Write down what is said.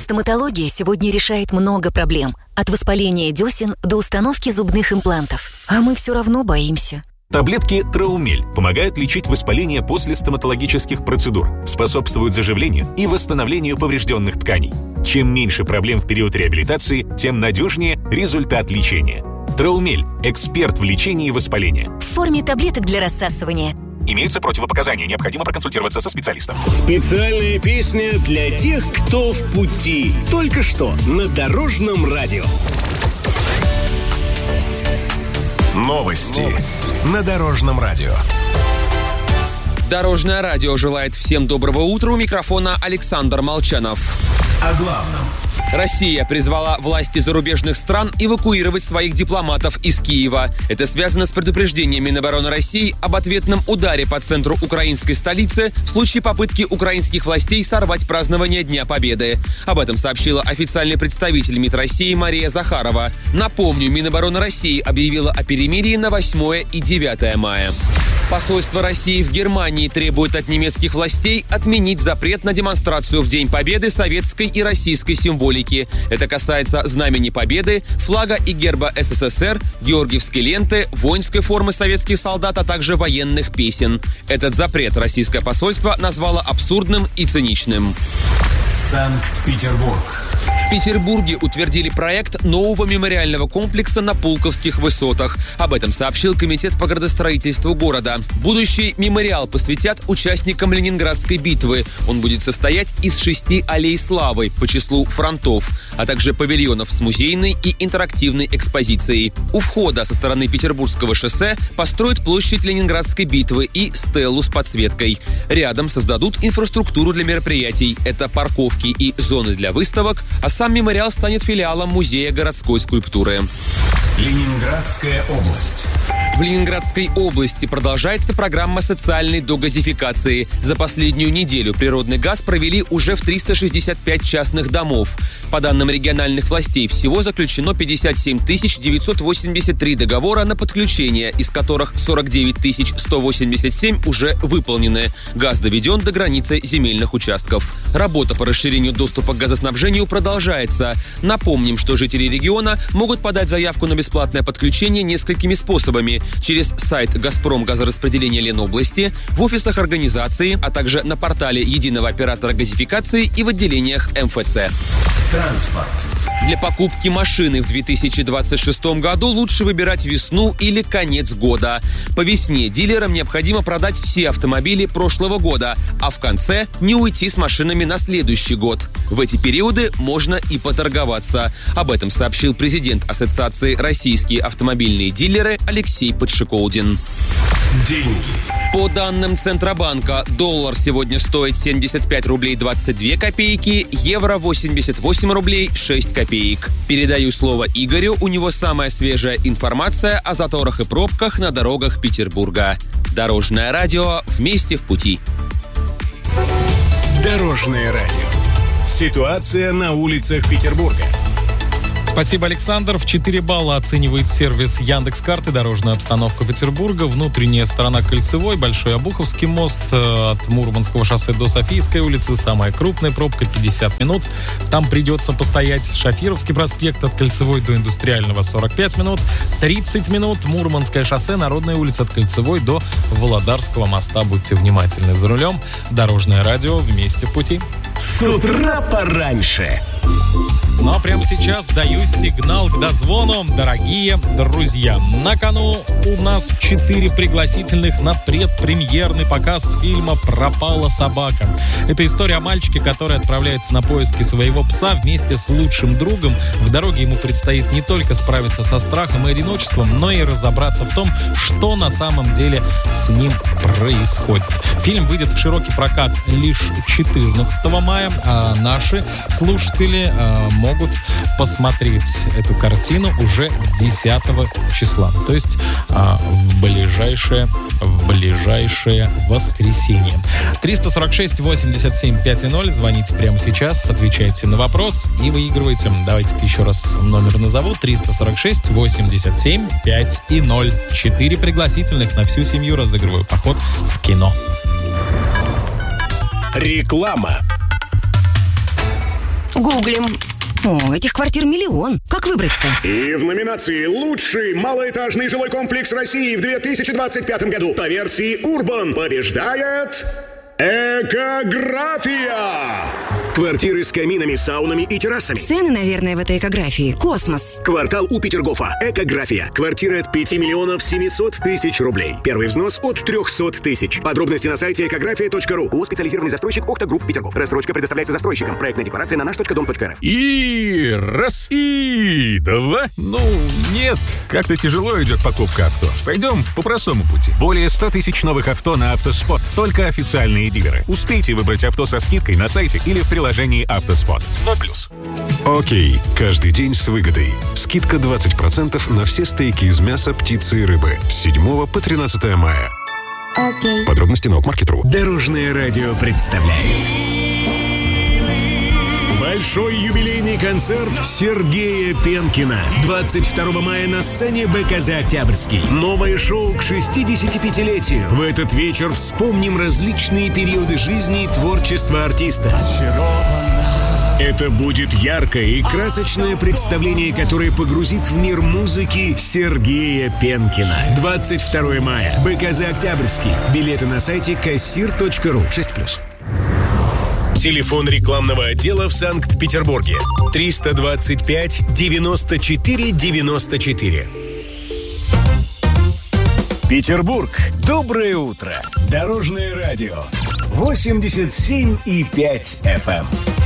Стоматология сегодня решает много проблем. От воспаления десен до установки зубных имплантов. А мы все равно боимся. Таблетки Траумель помогают лечить воспаление после стоматологических процедур, способствуют заживлению и восстановлению поврежденных тканей. Чем меньше проблем в период реабилитации, тем надежнее результат лечения. Траумель – эксперт в лечении воспаления. В форме таблеток для рассасывания. Имеются противопоказания, необходимо проконсультироваться со специалистом. Специальная песня для тех, кто в пути. Только что на Дорожном радио. Новости на Дорожном радио. Дорожное радио желает всем доброго утра. У микрофона Александр Молчанов. О главном. Россия призвала власти зарубежных стран эвакуировать своих дипломатов из Киева. Это связано с предупреждением Минобороны России об ответном ударе по центру украинской столицы в случае попытки украинских властей сорвать празднование Дня Победы. Об этом сообщила официальный представитель МИД России Мария Захарова. Напомню, Минобороны России объявила о перемирии на 8 и 9 мая. Посольство России в Германии требует от немецких властей отменить запрет на демонстрацию в День Победы советской и российской символики. Это касается Знамени Победы, флага и герба СССР, георгиевской ленты, воинской формы советских солдат, а также военных песен. Этот запрет российское посольство назвало абсурдным и циничным. Санкт-Петербург. В Петербурге утвердили проект нового мемориального комплекса на Пулковских высотах. Об этом сообщил комитет по градостроительству города. Будущий мемориал посвятят участникам Ленинградской битвы. Он будет состоять из 6 аллей славы по числу фронтов, а также павильонов с музейной и интерактивной экспозицией. У входа со стороны Петербургского шоссе построят площадь Ленинградской битвы и стелу с подсветкой. Рядом создадут инфраструктуру для мероприятий. Это парковки и зоны для выставок, а сам мемориал станет филиалом Музея городской скульптуры. Ленинградская область. В Ленинградской области продолжается программа социальной догазификации. За последнюю неделю природный газ провели уже в 365 частных домов. По данным региональных властей, всего заключено 57 983 договора на подключение, из которых 49 187 уже выполнены. Газ доведен до границы земельных участков. Работа по расширению доступа к газоснабжению продолжается. Напомним, что жители региона могут подать заявку на бесплатное подключение несколькими способами: через сайт «Газпром-газораспределение Ленобласти», в офисах организации, а также на портале единого оператора газификации и в отделениях МФЦ. Транспорт. Для покупки машины в 2026 году лучше выбирать весну или конец года. По весне дилерам необходимо продать все автомобили прошлого года, а в конце не уйти с машинами на следующий год. В эти периоды можно и поторговаться. Об этом сообщил президент Ассоциации «Российские автомобильные дилеры» Алексей Подшиколдин. Деньги. По данным Центробанка, доллар сегодня стоит 75 рублей 22 копейки, евро 88 рублей 6 копеек. Передаю слово Игорю, у него самая свежая информация о заторах и пробках на дорогах Петербурга. Дорожное радио «Вместе в пути». Дорожное радио. Ситуация на улицах Петербурга. Спасибо, Александр. В 4 балла оценивает сервис Яндекс.Карты дорожную обстановку Петербурга. Внутренняя сторона Кольцевой, Большой Обуховский мост, от Мурманского шоссе до Софийской улицы. Самая крупная пробка 50 минут. Там придется постоять. Шафировский проспект от Кольцевой до Индустриального 45 минут. 30 минут. Мурманское шоссе, Народная улица от Кольцевой до Володарского моста. Будьте внимательны за рулем. Дорожное радио «Вместе в пути». С утра пораньше. Ну а прямо сейчас даю сигнал к дозвону, дорогие друзья. На кону у нас 4 пригласительных на предпремьерный показ фильма «Пропала собака». Это история о мальчике, который отправляется на поиски своего пса вместе с лучшим другом. В дороге ему предстоит не только справиться со страхом и одиночеством, но и разобраться в том, что на самом деле с ним происходит. Фильм выйдет в широкий прокат лишь 14 мая, а наши слушатели могут посмотреть эту картину уже 10 числа, то есть в ближайшее воскресенье. 346-87-500, звоните прямо сейчас, отвечайте на вопрос и выигрывайте. Давайте еще раз номер назову: 346-87-500. 4 пригласительных на всю семью разыгрываю поход в кино. Реклама. Гуглим. О, этих квартир миллион. Как выбрать-то? И в номинации «Лучший малоэтажный жилой комплекс России в 2025 году» по версии Urban побеждает... Экография! Квартиры с каминами, саунами и террасами. Цены, наверное, в этой экографии. Космос. Квартал у Петергофа. Экография. Квартира от 5 миллионов 700 тысяч рублей. Первый взнос от 300 тысяч. Подробности на сайте экография.ру. ООО «Специализированный застройщик Окта-Групп Петергоф». Рассрочка предоставляется застройщикам. Проектная декларация на наш.дом.рф. И раз, и два. Ну, нет, как-то тяжело идет покупка авто. Пойдем по простому пути. Более 100 тысяч новых авто на «Автоспот». Только официальные дилеры. Успейте выбрать авто со скидкой на сайте или в приложении «Автоспот». 0+. Окей, каждый день с выгодой. Скидка 20% на все стейки из мяса, птицы и рыбы. С 7 по 13 мая. Окей. Подробности на Окмаркет.ру. Дорожное радио представляет большой юбилейный концерт Сергея Пенкина. 22 мая на сцене БКЗ «Октябрьский». Новое шоу к 65-летию. В этот вечер вспомним различные периоды жизни и творчества артиста. Это будет яркое и красочное представление, которое погрузит в мир музыки Сергея Пенкина. 22 мая. БКЗ «Октябрьский». Билеты на сайте kassir.ru. 6+. Телефон рекламного отдела в Санкт-Петербурге. 325 94 94. Петербург. Доброе утро. Дорожное радио. 87,5 FM.